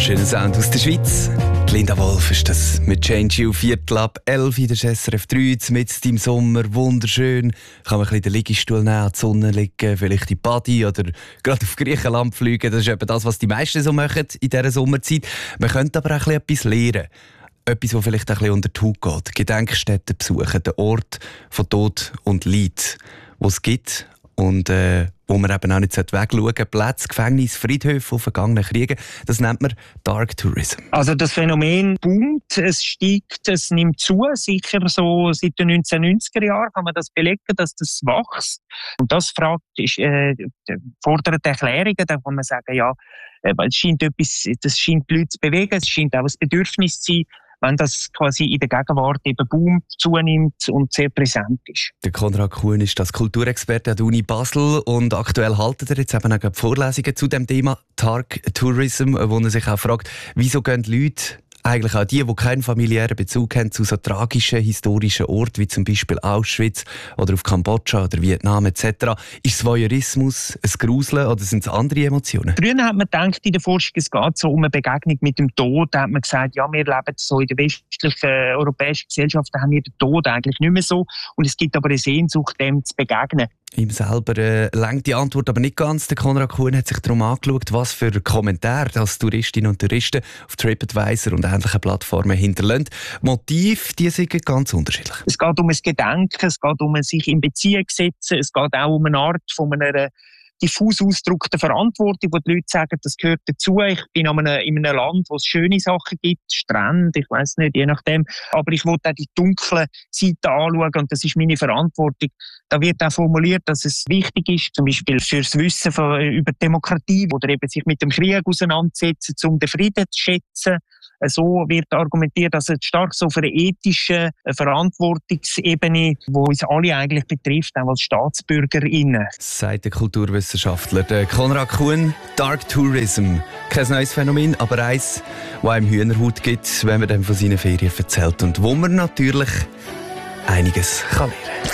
wunderschöner Sound aus der Schweiz. Linda Wolf ist das mit Change You, 11:15 in der SRF 3, mit im Sommer, wunderschön. Kann man ein bisschen den Liegestuhl nehmen, an die Sonne liegen, vielleicht in die Badi oder gerade auf Griechenland fliegen. Das ist eben das, was die meisten so machen in dieser Sommerzeit. Man könnte aber auch etwas lernen. Etwas, das vielleicht ein bisschen unter die Haut geht. Gedenkstätten besuchen, den Ort von Tod und Leid, wo es gibt und wo man eben auch nicht wegschauen sollte. Plätze, Gefängnisse, Friedhöfe auf vergangenen Kriegen. Das nennt man Dark Tourism. Also das Phänomen boomt, es steigt, es nimmt zu. Sicher so seit den 1990er Jahren kann man das belegen, dass das wächst. Und das fordert Erklärungen. Da kann man sagen, ja, das scheint die Leute zu bewegen, es scheint auch ein Bedürfnis zu sein, wenn das quasi in der Gegenwart eben boomt, zunimmt und sehr präsent ist. Der Konrad Kuhn ist das Kulturexperte an der Uni Basel und aktuell haltet er jetzt eben auch Vorlesungen zu dem Thema Dark Tourism, wo er sich auch fragt, wieso gehen die Leute, eigentlich auch die keinen familiären Bezug haben zu so tragischen historischen Orten wie zum Beispiel Auschwitz oder auf Kambodscha oder Vietnam etc. Ist es Voyeurismus, ein Gruseln oder sind es andere Emotionen? Früher hat man gedacht, in der Forschung, es geht so um eine Begegnung mit dem Tod. Da hat man gesagt, ja, wir leben so in der westlichen europäischen Gesellschaft, da haben wir den Tod eigentlich nicht mehr so. Und es gibt aber eine Sehnsucht, dem zu begegnen. Ihm selber lenkt die Antwort aber nicht ganz. Der Konrad Kuhn hat sich darum angeschaut, was für Kommentare das Touristinnen und Touristen auf TripAdvisor und ähnlichen Plattformen hinterlassen. Motive, die sind ganz unterschiedlich. Es geht um ein Gedenken, es geht um ein sich in Beziehung setzen, es geht auch um eine Art von einer diffus ausgedrückte Verantwortung, wo die Leute sagen, das gehört dazu. Ich bin in einem Land, wo es schöne Sachen gibt, Strände, ich weiss nicht, je nachdem. Aber ich will auch die dunklen Seiten anschauen und das ist meine Verantwortung. Da wird auch formuliert, dass es wichtig ist, zum Beispiel fürs Wissen über Demokratie oder eben sich mit dem Krieg auseinandersetzen, um den Frieden zu schätzen. So wird argumentiert, dass es stark so auf einer ethischen Verantwortungsebene, die uns alle eigentlich betrifft, auch als StaatsbürgerInnen. Sagt der Kulturwissenschaftler der Konrad Kuhn. Dark Tourism. Kein neues Phänomen, aber eins, das einem Hühnerhaut gibt, wenn man dann von seinen Ferien erzählt und wo man natürlich einiges lernen kann.